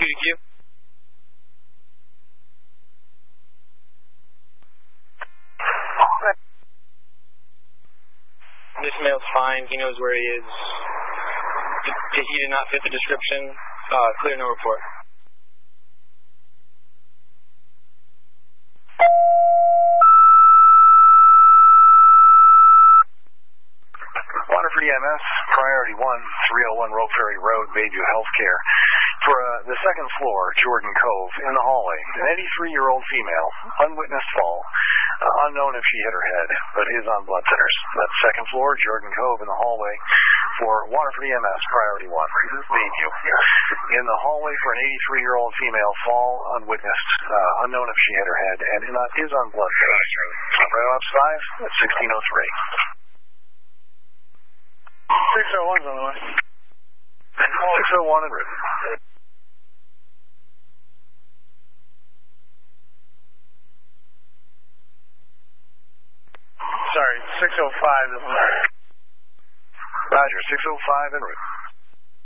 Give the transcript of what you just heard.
2DQ. This male's fine. He knows where he is. He did not fit the description. Clear, no report. Waterford EMS, priority 1, 301 Rope Ferry Road, Bayview Healthcare. For the second floor, Jordan Cove, in the hallway, an 83-year-old female, unwitnessed fall, unknown if she hit her head, but is on blood thinners. That's second floor, Jordan Cove, in the hallway for Waterford EMS, priority 1, Bayview. In the hallway for an 83-year-old female, fall, unwitnessed, unknown if she hit her head, and is on blood thinners. Right ops 5 at 1603. 601's on the way. 601 en route. Sorry, 605 is on the way. Roger, 605 en route.